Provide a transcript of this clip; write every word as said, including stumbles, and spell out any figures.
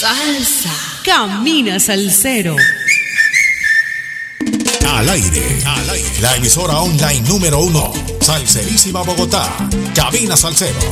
Salsa. Camina Salsero. Al aire, al aire, la emisora online número uno, Salserísima Bogotá, Cabina Salsero.